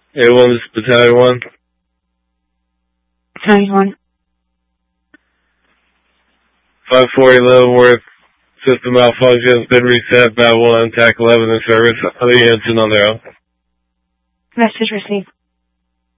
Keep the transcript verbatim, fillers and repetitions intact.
A one, this is Battalion one. Battalion one. five four eight Leavenworth. System malfunction has been reset. Battle one, T A C eleven in service. Other units in on their own. Message received.